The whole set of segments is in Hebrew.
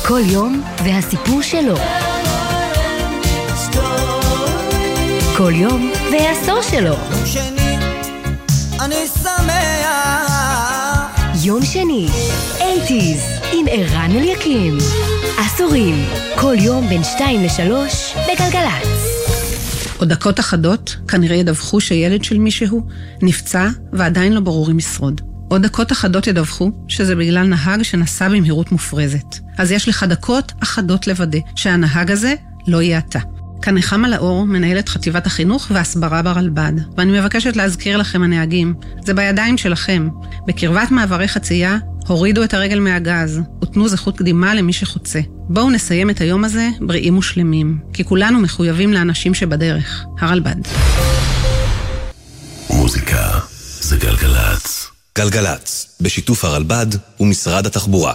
כל יום והסיפור שלו. כל יום והעשור שלו. אני שמח. יום שני, 80s, עם ערן אליקים. עשורים, כל יום בין 2 ל-3 בגלגלץ. עוד דקות אחדות כנראה ידווחו שילד של מישהו נפצע ועדיין לא ברור אם ישרוד. עוד דקות אחדות ידווחו שזה בגלל נהג שנסע במהירות מופרזת. אז יש לך דקות אחדות לוודא שהנהג הזה לא יהיה אתה. כאן נחמה לאור, מנהלת חטיבת החינוך והסברה ברלב"ד. ואני מבקשת להזכיר לכם הנהגים, זה בידיים שלכם. בקרבת מעברי חצייה, הורידו את הרגל מהגז, ותנו זכות קדימה למי שחוצה. בואו נסיים את היום הזה בריאים ושלמים, כי כולנו מחויבים לאנשים שבדרך. הרלב"ד. מוזיקה זה גלגלץ. גלגלץ, בשיתוף הרלב"ד ומשרד התחבורה.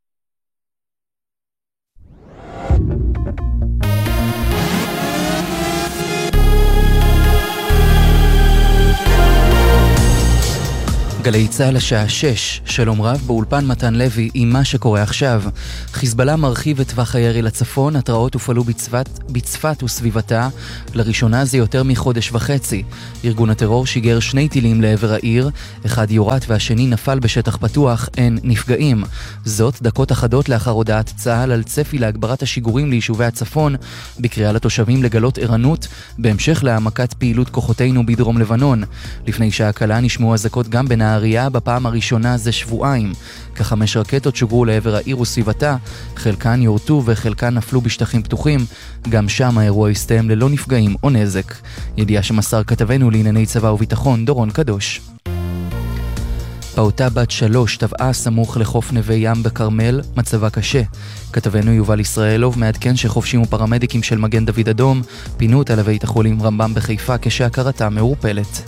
גלי צהל השעה 6, שלום רב באולפן מתן לוי עם מה שקורה עכשיו. חיזבאללה מרחיב את טווח הירי לצפון, התראות הופעלו בצפת וסביבתה, לראשונה זה יותר מחודש וחצי. ארגון הטרור שיגר 2 טילים לעבר העיר, אחד יורט והשני נפל בשטח פתוח, אין נפגעים. זאת דקות אחדות לאחר הודעת צה"ל על צפי להגברת השיגורים ליישובי הצפון, בקריאה לתושבים לגלות ערנות, בהמשך להעמקת פעילות כוחותינו בדרום לבנון. לפני שעה קלה נשמעו אזעקות גם בנהריה בפעם הראשונה זה שבועיים. כ5 רקטות שוגרו לעבר העיר וסביבתה, חלקן יורטו וחלקן נפלו בשטחים פתוחים. גם שם האירוע הסתיים ללא נפגעים או נזק. ידיעה שמסר כתבנו לענייני צבא וביטחון דורון קדוש. פעוטה בת 3 טבעה סמוך לחוף נווה ים בכרמל, מצבה קשה. כתבנו יובל ישראלוב מעדכן שחובשים ופרמדיקים של מגן דוד אדום פינו אותה לבית החולים רמב"ם בחיפה כשהכרתה מעורפלת.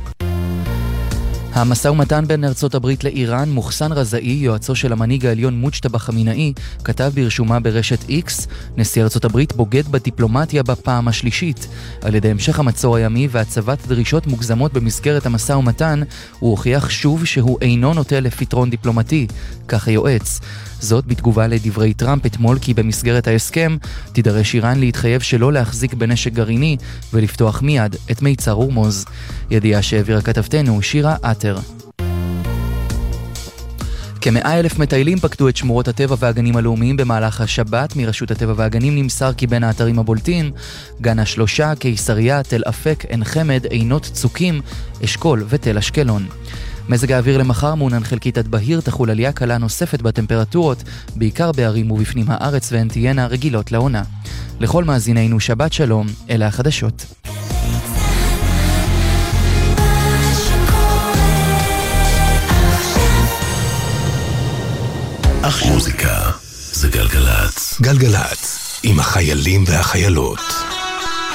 המשא ומתן בין ארצות הברית לאיראן, מוחסן רזאי, יועצו של המנהיג העליון מוג'תבא חמינאי, כתב ברשומה ברשת X, נשיא ארצות הברית בוגד בדיפלומטיה בפעם השלישית. על ידי המשך המצור הימי והצבת דרישות מוגזמות במסגרת המשא ומתן, הוא הוכיח שוב שהוא אינו נוטה לפתרון דיפלומטי, כך היועץ. זאת בתגובה לדברי טראמפ אתמול כי במסגרת ההסכם תידרש איראן להתחייב שלא להחזיק בנשק גרעיני ולפתוח מיד את מיצר הורמוז. ידיעה שהעבירה כתבתנו שירה אטר. כ100,000 מטיילים פקדו את שמורות הטבע והגנים הלאומיים במהלך השבת. מרשות הטבע והגנים נמסר כי בין האתרים הבולטים גן השלושה, קיסריה, תל אפק, עין חמד, עינות צוקים, אשכול ותל אשקלון. מזג האוויר למחר מעונן חלקית עד בהיר, תחול עלייה קלה נוספת בטמפרטורות, בעיקר בערים ובפנים הארץ, והן תהיינה רגילות לעונה. לכל מאזינינו שבת שלום, אלה החדשות. מוזיקה זה גלגלץ. גלגלץ עם החיילים והחיילות.